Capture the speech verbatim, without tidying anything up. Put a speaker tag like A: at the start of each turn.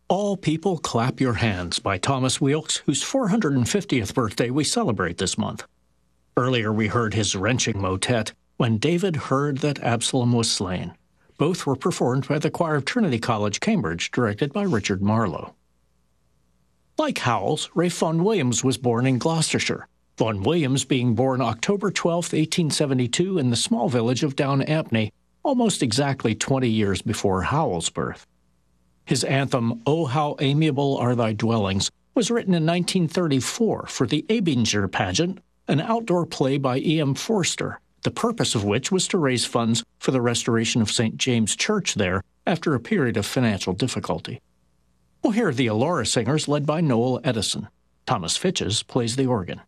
A: All People Clap Your Hands by Thomas Weelkes, whose four hundred fiftieth birthday we celebrate this month. Earlier we heard his wrenching motet, When David Heard That Absalom Was Slain. Both were performed by the choir of Trinity College, Cambridge, directed by Richard Marlowe. Like Howells, Ralph Vaughan Williams was born in Gloucestershire, Vaughan Williams being born October twelfth, eighteen seventy-two, in the small village of Down Ampney, almost exactly twenty years before Howells' birth. His anthem, "Oh, How Amiable Are Thy Dwellings," was written in nineteen thirty-four for the Abinger pageant, an outdoor play by E M Forster, the purpose of which was to raise funds for the restoration of Saint James Church there after a period of financial difficulty. We'll hear the Elora Singers led by Noel Edison. Thomas Fitches plays the organ.